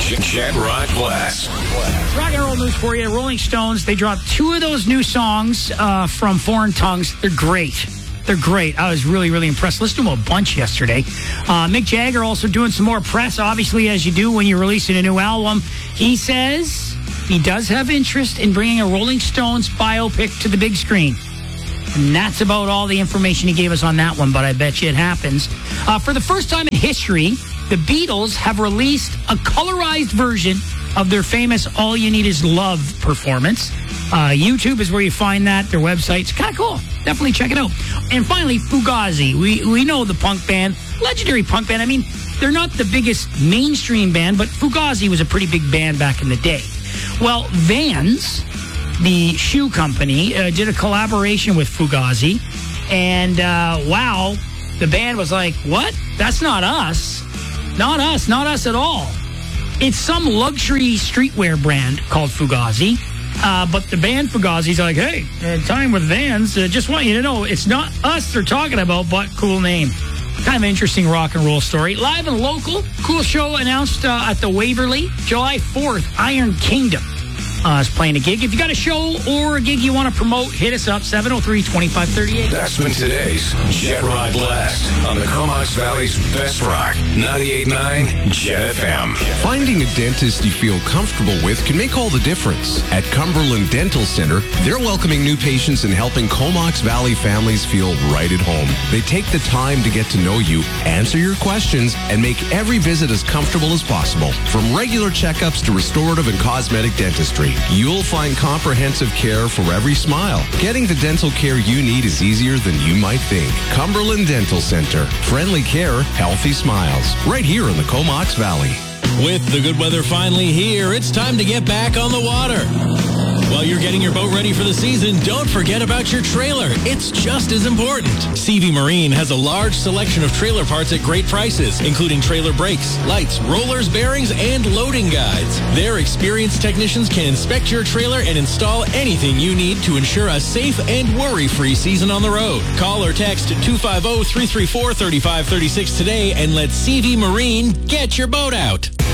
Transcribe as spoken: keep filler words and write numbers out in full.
Jet Rock Blast. Rock and roll news for you. Rolling Stones, they dropped two of those new songs uh, from Foreign Tongues. They're great. They're great. I was really, really impressed. Listened to them a bunch yesterday. Uh, Mick Jagger also doing some more press, obviously, as you do when you're releasing a new album. He says he does have interest in bringing a Rolling Stones biopic to the big screen. And that's about all the information he gave us on that one, but I bet you it happens. Uh, for the first time in history, the Beatles have released a colorized version of their famous All You Need Is Love performance. Uh, YouTube is where you find that. Their website's kind of cool. Definitely check it out. And finally, Fugazi. We we know the punk band, legendary punk band. I mean, they're not the biggest mainstream band, but Fugazi was a pretty big band back in the day. Well, Vans, the shoe company, uh, did a collaboration with Fugazi. And, uh, wow, the band was like, what? That's not us. Not us. Not us at all. It's some luxury streetwear brand called Fugazi. Uh, but the band Fugazi's like, hey, uh, time with Vans. Uh, just want you to know, it's not us they're talking about, but cool name. Kind of interesting rock and roll story. Live and local, cool show announced uh, at the Waverly. July fourth, Iron Kingdom uh, is playing a gig. If you got a show or a gig you want to promote, hit us up, seven oh three, two five three eight. That's been today's Jet Rock Blast on the Comox Valley's best rock, ninety-eight point nine Jet F M. Finding a dentist you feel comfortable with can make all the difference. At Cumberland Dental Center, they're welcoming new patients and helping Comox Valley families feel right at home. They take the time to get to know you, answer your questions, and make every visit as comfortable as possible. From regular checkups to restorative and cosmetic dentistry, you'll find comprehensive care for every smile. Getting the dental care you need is easier than you might think. Cumberland Dental Center. Friendly care, healthy smiles. Right here in the Comox Valley. With the good weather finally here, it's time to get back on the water. While you're getting your boat ready for the season, don't forget about your trailer. It's just as important. C V Marine has a large selection of trailer parts at great prices, including trailer brakes, lights, rollers, bearings, and loading guides. Their experienced technicians can inspect your trailer and install anything you need to ensure a safe and worry-free season on the road. Call or text two five zero, three three four, three five three six today and let C V Marine get your boat out.